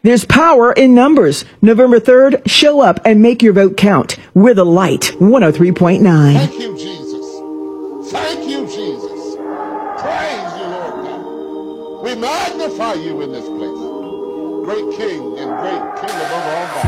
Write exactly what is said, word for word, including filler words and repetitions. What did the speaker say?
There's power in numbers. November third, show up and make your vote count. We're the Light, one oh three point nine. Thank you, Jesus. Thank you, Jesus. Praise you, Lord God. We magnify you in this place. Great King and great King above all gods.